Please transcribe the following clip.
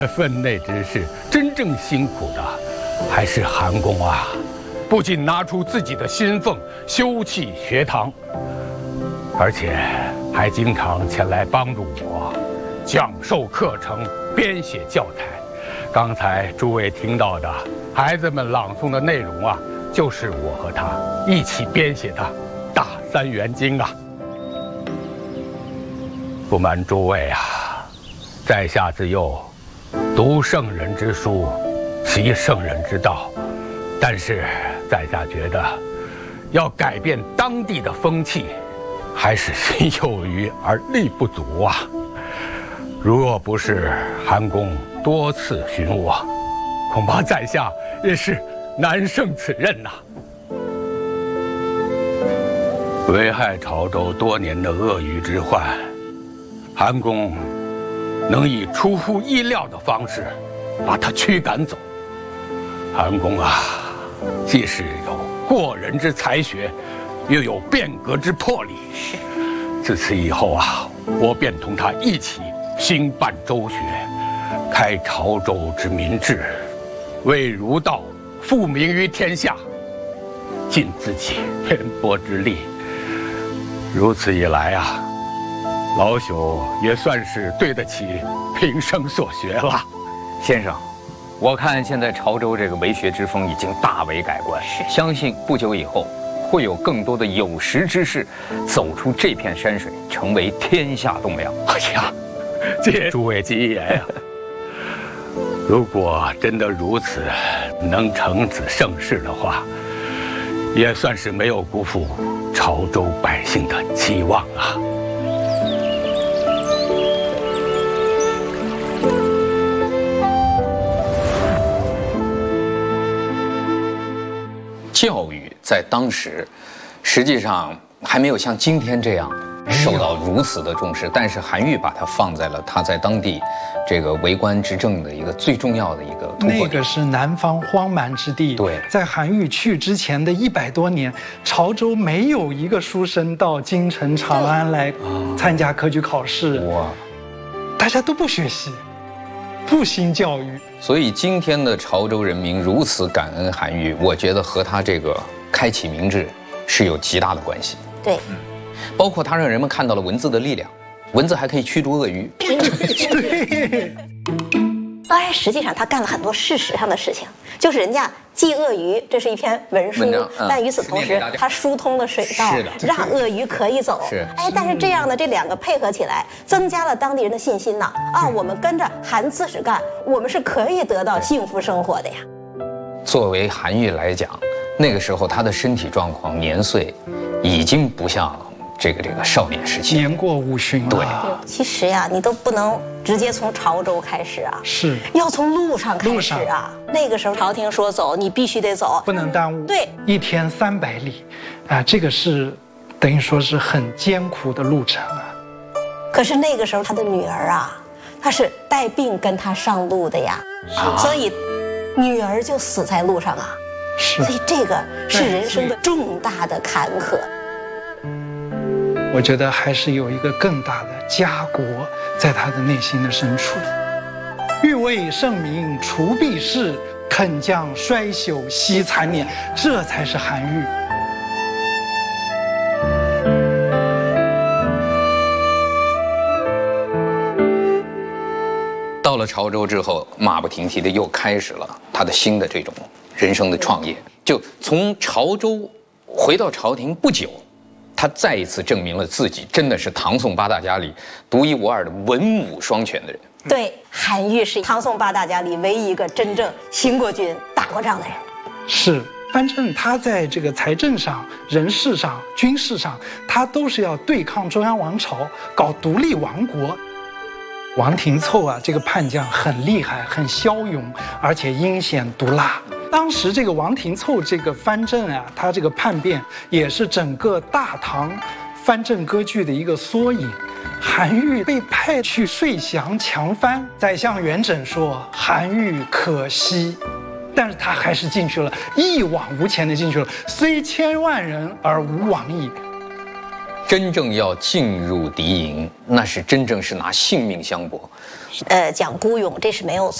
分内之事，真正辛苦的还是韩公啊！不仅拿出自己的薪俸修葺学堂，而且还经常前来帮助我讲授课程、编写教材。刚才诸位听到的孩子们朗诵的内容啊，就是我和他一起编写的《大三元经》啊。不瞒诸位啊，在下自幼读圣人之书，习圣人之道，但是在下觉得，要改变当地的风气，还是心有余而力不足啊。若不是韩公多次寻我，恐怕在下也是难胜此任呐。危害潮州多年的鳄鱼之患，韩公能以出乎意料的方式把他驱赶走。韩公啊，既是有过人之才学，又有变革之魄力。自此以后啊，我便同他一起兴办州学，开潮州之民智，为儒道复明于天下，尽自己偏薄之力。如此一来啊，老朽也算是对得起平生所学了。 先生，我看现在潮州这个为学之风已经大为改观，相信不久以后会有更多的有识之士走出这片山水，成为天下栋梁。 哎呀，借诸位吉言呀！如果真的如此，能成此盛世的话，也算是没有辜负潮州百姓的期望啊。 教育在当时，实际上还没有像今天这样受到如此的重视，但是韩愈把它放在了他在当地这个为官执政的一个最重要的一个突破点。 那个是南方荒蛮之地， 对， 在韩愈去之前的100多年，潮州没有一个书生到京城长安来参加科举考试， 哇， 大家都不学习，不兴教育。 所以今天的潮州人民如此感恩韩愈，我觉得和他这个开启明智是有极大的关系。 对， 包括他让人们看到了文字的力量，文字还可以驱逐鳄鱼。 对。 当然，实际上他干了很多事实上的事情，就是人家祭鳄鱼，这是一篇文书，但与此同时，他疏通了水道，让鳄鱼可以走。哎，但是这样的这两个配合起来，增加了当地人的信心呐。啊，我们跟着韩刺史干，我们是可以得到幸福生活的呀。 作为韩愈来讲，那个时候他的身体状况、年岁，已经不像这个少年时期， 年过50了。 对， 其实呀，你都不能直接从潮州开始啊， 是要从路上开始啊。那个时候朝廷说走，你必须得走， 不能耽误。 对 ，1天300里，啊，这个是等于说是很艰苦的路程啊。 可是那个时候他的女儿啊，她是带病跟他上路的呀，所以女儿就死在路上啊。 是， 所以这个是人生的重大的坎坷。 我觉得还是有一个更大的家国在他的内心的深处。欲为圣明除弊事，肯将衰朽惜残年，这才是韩愈。 到了潮州之后，马不停蹄的又开始了他的新的这种人生的创业。就从潮州回到朝廷不久，他再一次证明了自己真的是唐宋八大家里独一无二的文武双全的人。 对，韩愈是唐宋八大家里唯一一个真正行过军、打过仗的人。 是，反正他在这个财政上、人事上、军事上，他都是要对抗中央王朝，搞独立王国。王廷凑啊，这个叛将很厉害，很骁勇，而且阴险毒辣。当时这个王廷凑这个藩镇啊，他这个叛变也是整个大唐藩镇割据的一个缩影。韩愈被派去遂降强藩，宰相元稹说韩愈可惜，但是他还是进去了，一往无前的进去了，虽千万人而无往矣。 真正要进入敌营，那是真正是拿性命相搏。 讲孤勇，这是没有错。